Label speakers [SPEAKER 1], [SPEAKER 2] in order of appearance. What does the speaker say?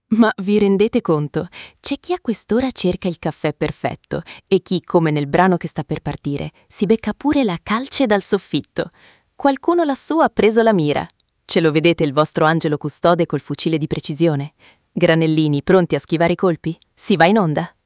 [SPEAKER 1] Ma vi rendete conto? C'è chi a quest'ora cerca il caffè perfetto e chi, come nel brano che sta per partire, si becca pure la calce dal soffitto. Qualcuno lassù ha preso la mira. Ce lo vedete il vostro angelo custode col fucile di precisione? Granellini pronti a schivare i colpi? Si va in onda!